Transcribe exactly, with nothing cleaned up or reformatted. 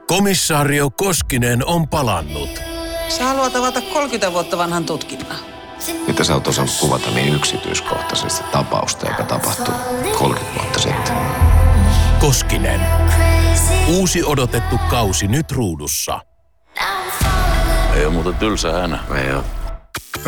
Komissaario Koskinen on palannut. Sä haluat avata kolmekymmentä vuotta vanhan tutkinnan. Mitä sä oot osannut kuvata niin yksityiskohtaisesti tapausta, joka tapahtui kolmekymmentä vuotta sitten? Koskinen. Uusi odotettu kausi nyt ruudussa. Ei ole muuten tylsä hänä. Ei oo.